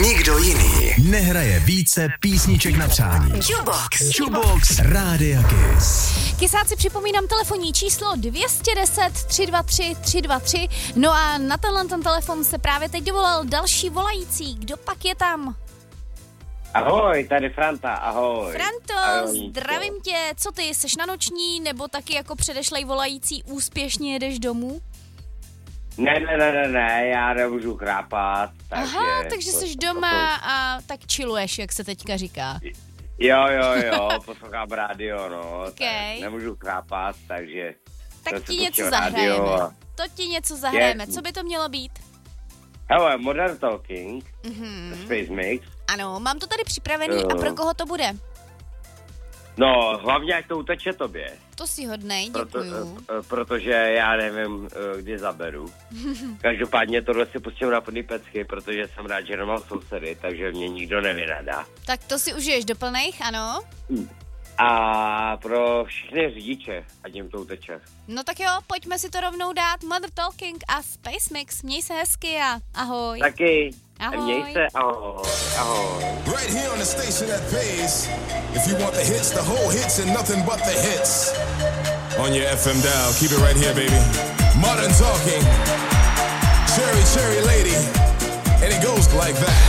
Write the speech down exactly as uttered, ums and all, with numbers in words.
Nikdo jiný nehraje více písniček na přání. Jukebox. Jukebox Rádia Kiss. Kisáci, připomínám telefonní číslo dvě stě deset, tři dva tři, tři dva tři. No a na tenhle ten telefon se právě teď dovolal další volající. Kdo pak je tam? Ahoj, tady Franta, ahoj. Franto, ahoj. zdravím tě. Co ty, seš na noční, nebo taky jako předešlej volající úspěšně jedeš domů? Ne, ne, ne, ne, ne, já nemůžu chrápat. Takže Aha, takže to, jsi to, doma to, a tak chilluješ, jak se teďka říká. Jo, jo, jo, poslouchám rádio, no. Okay. Nemůžu chrápat, takže... Tak ti něco zahrajeme. A... To ti něco zahrajeme. Co by to mělo být? Hele, Modern Talking, mm-hmm. Space Mix. Ano, mám to tady připravený. Uh. A pro koho to bude? No, hlavně ať to uteče tobě. To si hodnej, děkuju. Proto, protože já nevím, kdy zaberu. Každopádně tohle si pustím na plný pecky, protože jsem rád, že nemám sousedy, takže mě nikdo nevynadá. Tak to si užiješ do plných, ano? A pro všechny řidiče, ať jim to uteče. No tak jo, pojďme si to rovnou dát. Modern Talking a Space Mix. Měj se hezky a ahoj. Taky. Ahoj. Měj se, ahoj. Ahoj. Right here on the station that pays. If you want the hits, the whole hits and nothing but the hits. On your F M dial, keep it right here, baby. Modern Talking. Cherry, cherry lady. And it goes like that.